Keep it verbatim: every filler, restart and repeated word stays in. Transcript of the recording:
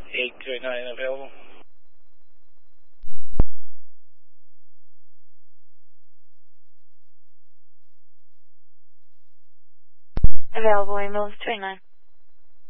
eight three nine available. Available ambulance two eight nine.